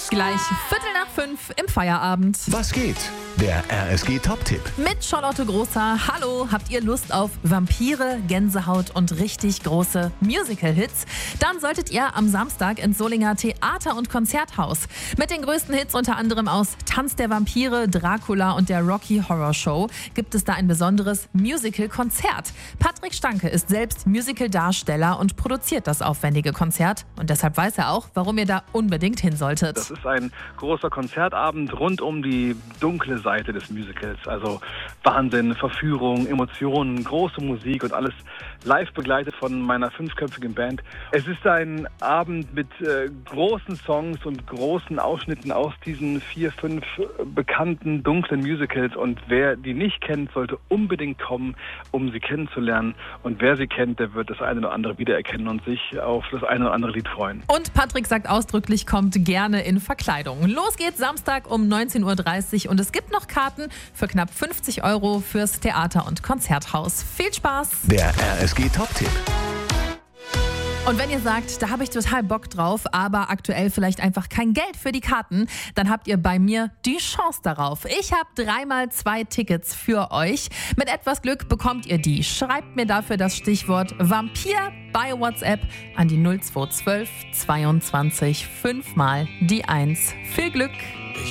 Gleich 4:45 im Feierabend. Was geht? Der RSG-Top-Tipp. Mit Charlotte Großer. Hallo, habt ihr Lust auf Vampire, Gänsehaut und richtig große Musical-Hits? Dann solltet ihr am Samstag ins Solinger Theater- und Konzerthaus. Mit den größten Hits unter anderem aus Tanz der Vampire, Dracula und der Rocky Horror Show gibt es da ein besonderes Musical-Konzert. Patrick Stanke ist selbst Musical-Darsteller und produziert das aufwendige Konzert. Und deshalb weiß er auch, warum ihr da unbedingt hin solltet. Das ist ein großer Konzertabend rund um die dunkle Seite des Musicals. Also Wahnsinn, Verführung, Emotionen, große Musik und alles live begleitet von meiner 5-köpfigen Band. Es ist ein Abend mit großen Songs und großen Ausschnitten aus diesen 4, 5 bekannten dunklen Musicals. Und wer die nicht kennt, sollte unbedingt kommen, um sie kennenzulernen. Und wer sie kennt, der wird das eine oder andere wiedererkennen und sich auf das eine oder andere Lied freuen. Und Patrick sagt ausdrücklich, kommt gerne in Verkleidung. Los geht's Samstag um 19:30 Uhr und es gibt noch Karten für knapp 50 € fürs Theater- und Konzerthaus. Viel Spaß! Der RSG-Top-Tipp. Und wenn ihr sagt, da habe ich total Bock drauf, aber aktuell vielleicht einfach kein Geld für die Karten, dann habt ihr bei mir die Chance darauf. Ich habe 3x2 Tickets für euch. Mit etwas Glück bekommt ihr die. Schreibt mir dafür das Stichwort Vampir bei WhatsApp an die 0212 22 5 mal die 1. Viel Glück!